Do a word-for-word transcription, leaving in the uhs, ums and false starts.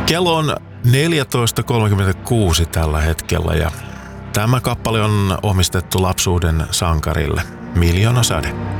Kello on neljätoista kolmekymmentäkuusi tällä hetkellä ja tämä kappale on omistettu lapsuuden sankarille Miljoona Sade.